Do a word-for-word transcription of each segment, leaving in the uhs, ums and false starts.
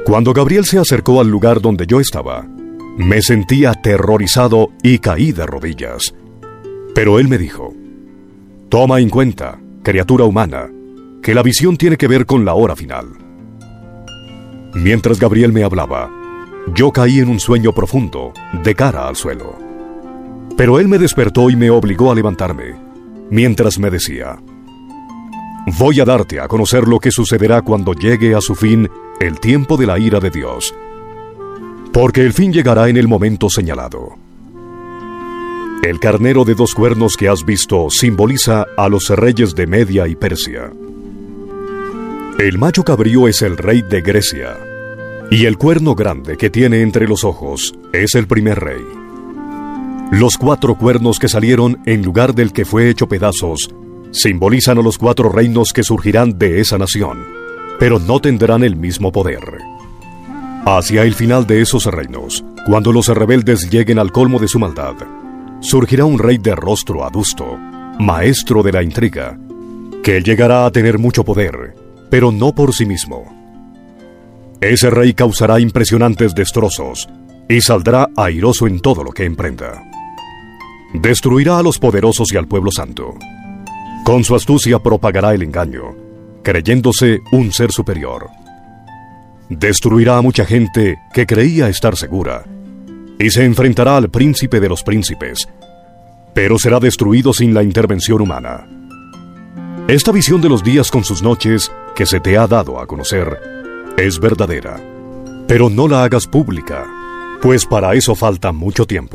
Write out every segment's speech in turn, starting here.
Cuando Gabriel se acercó al lugar donde yo estaba, me sentí aterrorizado y caí de rodillas. Pero él me dijo: toma en cuenta, criatura humana, que la visión tiene que ver con la hora final. Mientras Gabriel me hablaba, yo caí en un sueño profundo, de cara al suelo. Pero él me despertó y me obligó a levantarme, mientras me decía: voy a darte a conocer lo que sucederá cuando llegue a su fin el tiempo de la ira de Dios, porque el fin llegará en el momento señalado. El carnero de dos cuernos que has visto simboliza a los reyes de Media y Persia. El macho cabrío es el rey de Grecia, y el cuerno grande que tiene entre los ojos es el primer rey. Los cuatro cuernos que salieron en lugar del que fue hecho pedazos simbolizan a los cuatro reinos que surgirán de esa nación, pero no tendrán el mismo poder. Hacia el final de esos reinos, cuando los rebeldes lleguen al colmo de su maldad, surgirá un rey de rostro adusto, maestro de la intriga, que llegará a tener mucho poder, pero no por sí mismo. Ese rey causará impresionantes destrozos y saldrá airoso en todo lo que emprenda. Destruirá a los poderosos y al pueblo santo. Con su astucia propagará el engaño, creyéndose un ser superior. Destruirá a mucha gente que creía estar segura, y se enfrentará al príncipe de los príncipes, pero será destruido sin la intervención humana. Esta visión de los días con sus noches, que se te ha dado a conocer, es verdadera, pero no la hagas pública, pues para eso falta mucho tiempo.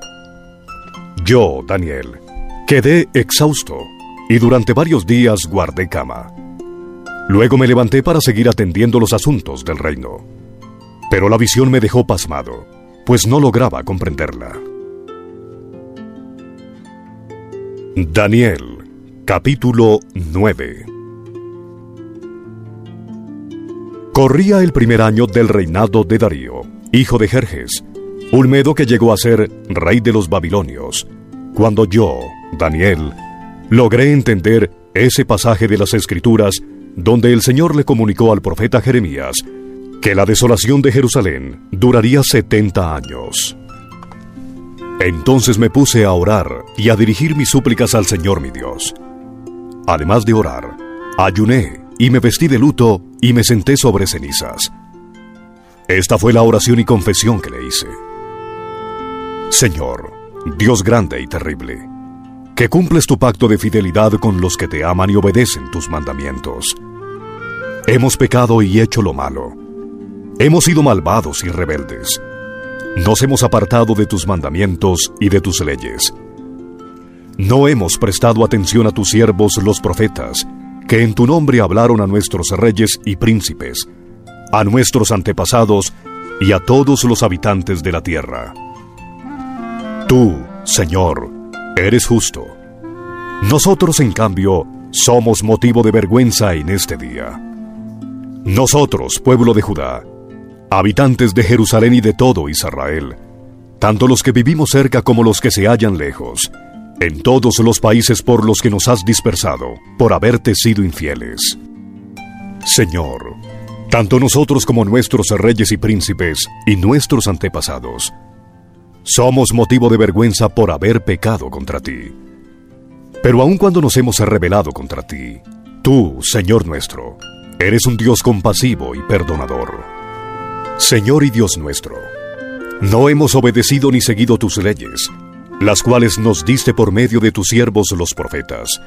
Yo, Daniel, quedé exhausto, y durante varios días guardé cama. Luego me levanté para seguir atendiendo los asuntos del reino, pero la visión me dejó pasmado, pues no lograba comprenderla. Daniel, capítulo nueve. Corría el primer año del reinado de Darío, hijo de Jerjes, un medo que llegó a ser rey de los babilonios, cuando yo, Daniel, logré entender ese pasaje de las Escrituras donde el Señor le comunicó al profeta Jeremías que la desolación de Jerusalén duraría setenta años. Entonces me puse a orar y a dirigir mis súplicas al Señor mi Dios. Además de orar, ayuné y me vestí de luto y me senté sobre cenizas. Esta fue la oración y confesión que le hice. Señor, Dios grande y terrible, que cumples tu pacto de fidelidad con los que te aman y obedecen tus mandamientos. Hemos pecado y hecho lo malo. Hemos sido malvados y rebeldes. Nos hemos apartado de tus mandamientos y de tus leyes. No hemos prestado atención a tus siervos los profetas, que en tu nombre hablaron a nuestros reyes y príncipes, a nuestros antepasados y a todos los habitantes de la tierra. Tú, Señor, eres justo. Nosotros, en cambio, somos motivo de vergüenza en este día. Nosotros, pueblo de Judá, habitantes de Jerusalén y de todo Israel, tanto los que vivimos cerca como los que se hallan lejos, en todos los países por los que nos has dispersado, por haberte sido infieles. Señor, tanto nosotros como nuestros reyes y príncipes y nuestros antepasados, somos motivo de vergüenza por haber pecado contra ti. Pero aun cuando nos hemos rebelado contra ti, tú, Señor nuestro, eres un Dios compasivo y perdonador. Señor y Dios nuestro, no hemos obedecido ni seguido tus leyes, las cuales nos diste por medio de tus siervos los profetas.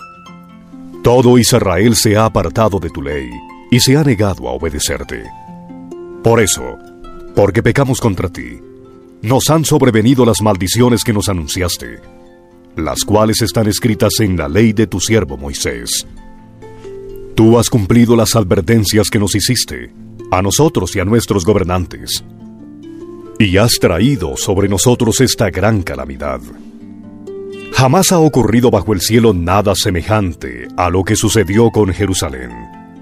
Todo Israel se ha apartado de tu ley y se ha negado a obedecerte. Por eso, porque pecamos contra ti, nos han sobrevenido las maldiciones que nos anunciaste, las cuales están escritas en la ley de tu siervo Moisés. Tú has cumplido las advertencias que nos hiciste, a nosotros y a nuestros gobernantes, y has traído sobre nosotros esta gran calamidad. Jamás ha ocurrido bajo el cielo nada semejante a lo que sucedió con Jerusalén.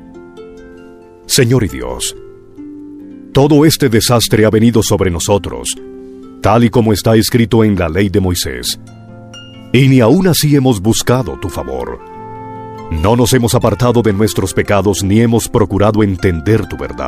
Señor y Dios, todo este desastre ha venido sobre nosotros, tal y como está escrito en la ley de Moisés, y ni aún así hemos buscado tu favor. No nos hemos apartado de nuestros pecados ni hemos procurado entender tu verdad.